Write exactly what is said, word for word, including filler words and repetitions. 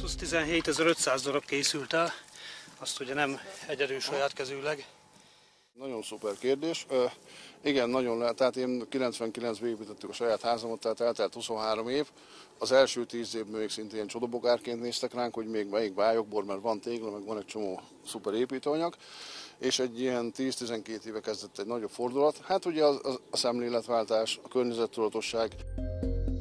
húsz-tizenhétezer-ötszáz darab készült el, azt ugye nem egyedül saját kezűleg. Nagyon szuper kérdés. Uh, igen, nagyon lehet. Tehát én kilencvenkilencben építettük a saját házamat, tehát eltelt huszonhárom év. Az első tíz évben még szintén ilyen csodabogárként néztek ránk, hogy még melyik bájokból, mert van tégla, meg van egy csomó szuper építőanyag. És egy ilyen tíz-tizenkét éve kezdett egy nagyobb fordulat. Hát ugye a, a, a szemléletváltás, a környezettudatosság.